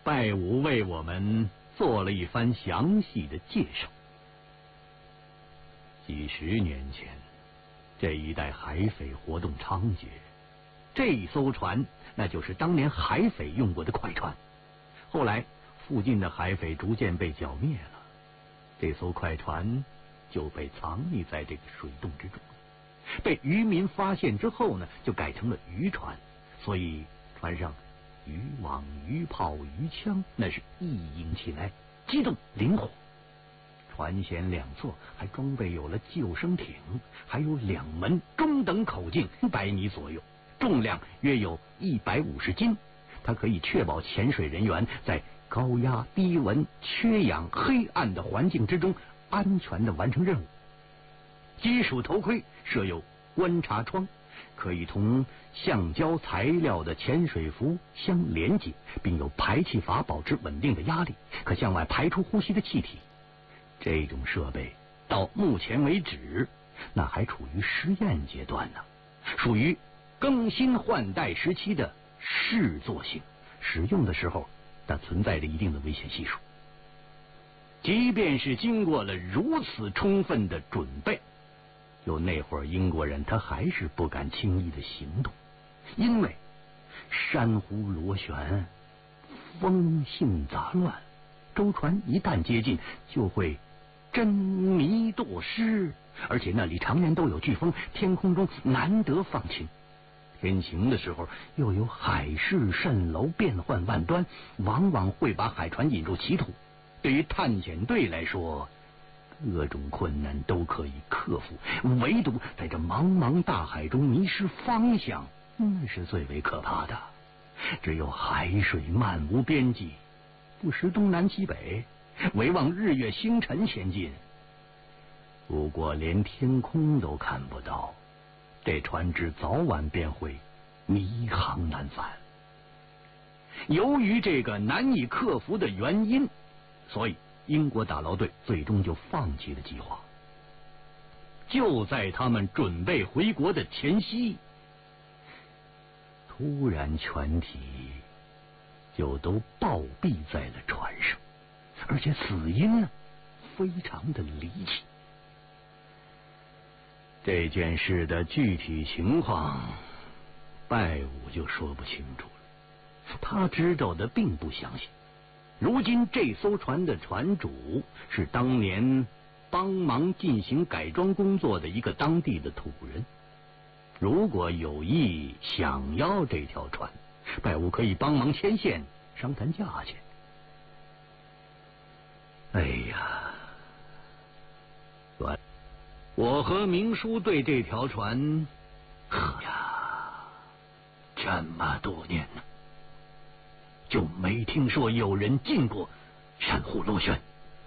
拜武为我们做了一番详细的介绍。几十年前，这一带海匪活动猖獗，这艘船那就是当年海匪用过的快船。后来附近的海匪逐渐被剿灭了，这艘快船就被藏匿在这个水洞之中。被渔民发现之后呢，就改成了渔船，所以船上渔网、渔炮、渔枪那是一应起来，机动灵活。船舷两侧还装备有了救生艇，还有2门中等口径100米左右，重量约有150斤。它可以确保潜水人员在高压、低温、缺氧、黑暗的环境之中安全地完成任务。基础头盔设有观察窗，可以同橡胶材料的潜水服相连接，并有排气阀保持稳定的压力，可向外排出呼吸的气体。这种设备到目前为止那还处于实验阶段呢，属于更新换代时期的试作性，使用的时候它存在着一定的危险系数。即便是经过了如此充分的准备，有那会儿英国人他还是不敢轻易的行动，因为珊瑚螺旋，风性杂乱，舟船一旦接近就会珍迷堕失，而且那里常年都有飓风，天空中难得放晴。天晴的时候又有海市蜃楼，变幻万端，往往会把海船引入歧途。对于探险队来说，各种困难都可以克服，唯独在这茫茫大海中迷失方向，那是最为可怕的。只有海水漫无边际，不识东南西北，唯望日月星辰前进。如果连天空都看不到，这船只早晚便会迷航难返。由于这个难以克服的原因，所以英国打捞队最终就放弃了计划。就在他们准备回国的前夕，突然全体就都暴毙在了船上，而且死因呢非常的离奇。这件事的具体情况拜武就说不清楚了，他知道的并不详细。如今这艘船的船主是当年帮忙进行改装工作的一个当地的土人，如果有意想要这条船，拜武可以帮忙牵线商谈价钱。哎呀，我和明叔对这条船，这么多年了，就没听说有人进过珊瑚螺旋。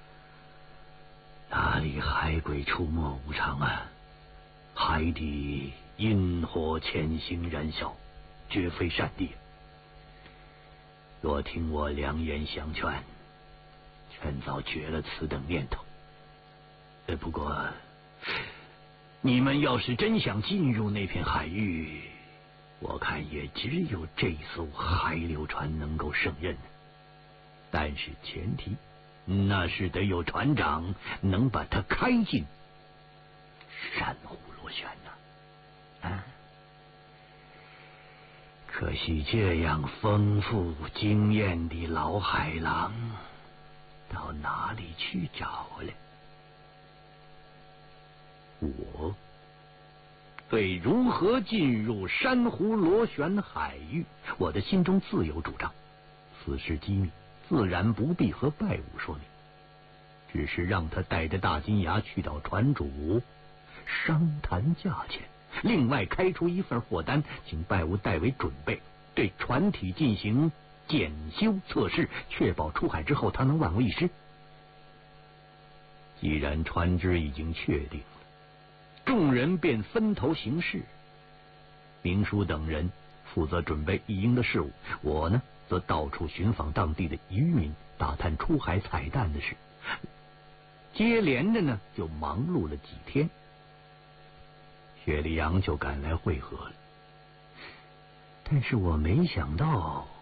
哪里海鬼出没无常啊？海底阴火潜行燃烧，绝非善地。若听我良言相劝，劝早绝了此等念头。不过你们要是真想进入那片海域，我看也只有这艘海流船能够胜任，但是前提那是得有船长能把它开进珊瑚螺旋呢。可惜这样丰富经验的老海狼到哪里去找了？我对如何进入珊瑚螺旋海域，我的心中自有主张。此事机密，自然不必和拜武说明，只是让他带着大金牙去找船主商谈价钱，另外开出一份货单，请拜武代为准备，对船体进行检修测试，确保出海之后他能万无一失。既然船只已经确定了，众人便分头行事。明叔等人负责准备一应的事务，我呢则到处寻访当地的渔民，打探出海采蛋的事。接连的呢就忙碌了几天，雪莉杨就赶来会合了。但是我没想到